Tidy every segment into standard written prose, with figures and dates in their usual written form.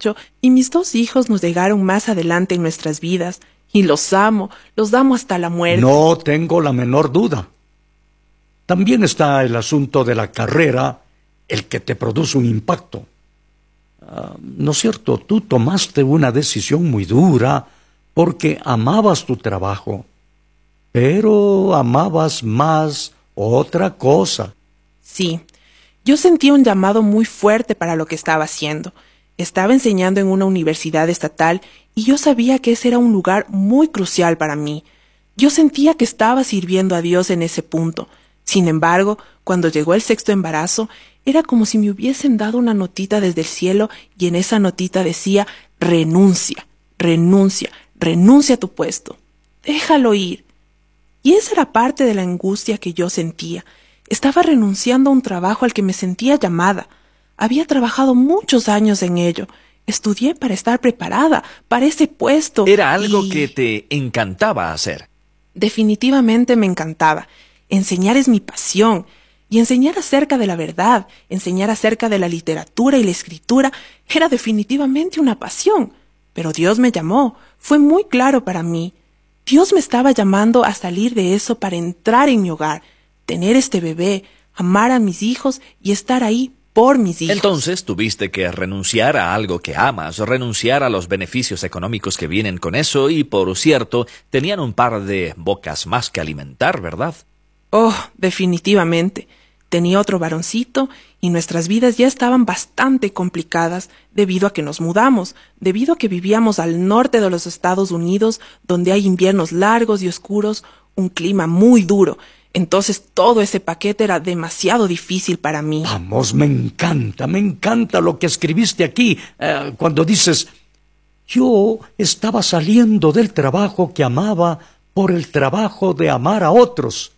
hecho y mis 2 hijos nos llegaron más adelante en nuestras vidas y los amo hasta la muerte. No tengo la menor duda. También está el asunto de la carrera, el que te produce un impacto. ¿No es cierto? Tú tomaste una decisión muy dura porque amabas tu trabajo, pero amabas más otra cosa. Sí, yo sentía un llamado muy fuerte para lo que estaba haciendo. Estaba enseñando en una universidad estatal y yo sabía que ese era un lugar muy crucial para mí. Yo sentía que estaba sirviendo a Dios en ese punto. Sin embargo, cuando llegó el 6º embarazo, era como si me hubiesen dado una notita desde el cielo y en esa notita decía: renuncia, renuncia, renuncia a tu puesto. Déjalo ir. Y esa era parte de la angustia que yo sentía. Estaba renunciando a un trabajo al que me sentía llamada. Había trabajado muchos años en ello. Estudié para estar preparada para ese puesto. Era algo que te encantaba hacer. Definitivamente me encantaba. Enseñar es mi pasión. Y enseñar acerca de la verdad, enseñar acerca de la literatura y la escritura, era definitivamente una pasión. Pero Dios me llamó. Fue muy claro para mí. Dios me estaba llamando a salir de eso para entrar en mi hogar, tener este bebé, amar a mis hijos y estar ahí por mis hijos. Entonces tuviste que renunciar a algo que amas, renunciar a los beneficios económicos que vienen con eso y, por cierto, tenían un par de bocas más que alimentar, ¿verdad? Oh, definitivamente. Tenía otro varoncito y nuestras vidas ya estaban bastante complicadas debido a que nos mudamos, debido a que vivíamos al norte de los Estados Unidos, donde hay inviernos largos y oscuros, un clima muy duro. Entonces todo ese paquete era demasiado difícil para mí. Vamos, me encanta lo que escribiste aquí, cuando dices: yo estaba saliendo del trabajo que amaba por el trabajo de amar a otros.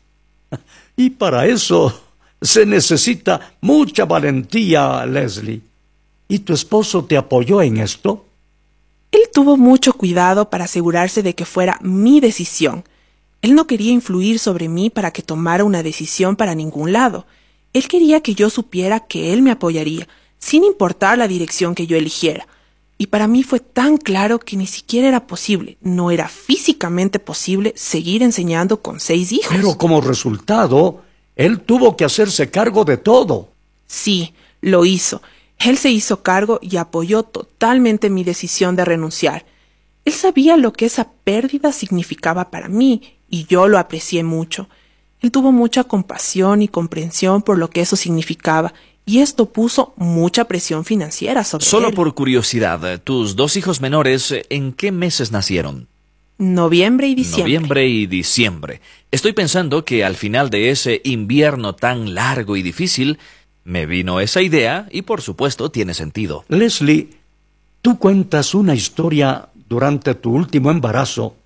Y para eso se necesita mucha valentía, Leslie. ¿Y tu esposo te apoyó en esto? Él tuvo mucho cuidado para asegurarse de que fuera mi decisión. Él no quería influir sobre mí para que tomara una decisión para ningún lado. Él quería que yo supiera que él me apoyaría, sin importar la dirección que yo eligiera. Y para mí fue tan claro que ni siquiera era posible, no era físicamente posible seguir enseñando con 6 hijos. Pero como resultado, él tuvo que hacerse cargo de todo. Sí, lo hizo. Él se hizo cargo y apoyó totalmente mi decisión de renunciar. Él sabía lo que esa pérdida significaba para mí y yo lo aprecié mucho. Él tuvo mucha compasión y comprensión por lo que eso significaba y esto puso mucha presión financiera sobre él. Solo por curiosidad, tus 2 hijos menores, ¿en qué meses nacieron? Noviembre y diciembre. Noviembre y diciembre. Estoy pensando que al final de ese invierno tan largo y difícil, me vino esa idea y por supuesto tiene sentido. Leslie, tú cuentas una historia durante tu último embarazo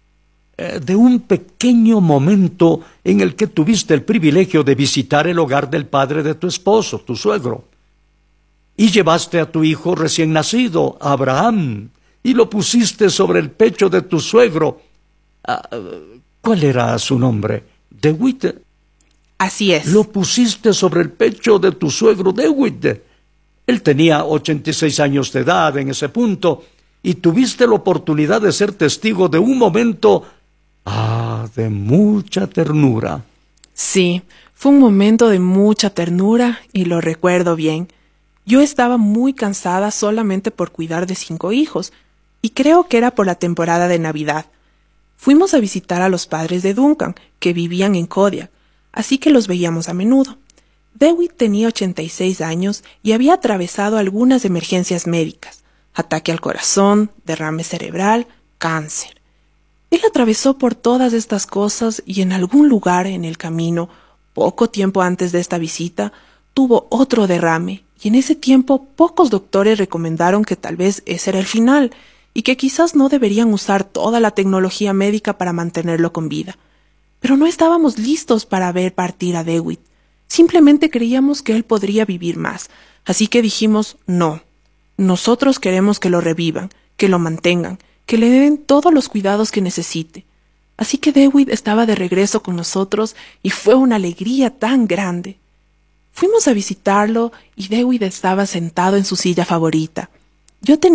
de un pequeño momento en el que tuviste el privilegio de visitar el hogar del padre de tu esposo, tu suegro, y llevaste a tu hijo recién nacido, Abraham, y lo pusiste sobre el pecho de tu suegro. ¿Cuál era su nombre? ¿Dewitt? Así es. Lo pusiste sobre el pecho de tu suegro Dewitt. Él tenía 86 años de edad en ese punto, y tuviste la oportunidad de ser testigo de un momento de mucha ternura. Sí, fue un momento de mucha ternura y lo recuerdo bien. Yo estaba muy cansada solamente por cuidar de 5 hijos, y creo que era por la temporada de Navidad. Fuimos a visitar a los padres de Duncan, que vivían en Kodiak, así que los veíamos a menudo. Dewitt tenía 86 años y había atravesado algunas emergencias médicas: ataque al corazón, derrame cerebral, cáncer. Él atravesó por todas estas cosas y en algún lugar en el camino, poco tiempo antes de esta visita, tuvo otro derrame y en ese tiempo pocos doctores recomendaron que tal vez ese era el final y que quizás no deberían usar toda la tecnología médica para mantenerlo con vida. Pero no estábamos listos para ver partir a Dewitt. Simplemente creíamos que él podría vivir más, así que dijimos no. Nosotros queremos que lo revivan, que lo mantengan, que le den todos los cuidados que necesite. Así que Dewitt estaba de regreso con nosotros y fue una alegría tan grande. Fuimos a visitarlo y Dewitt estaba sentado en su silla favorita. Yo tenía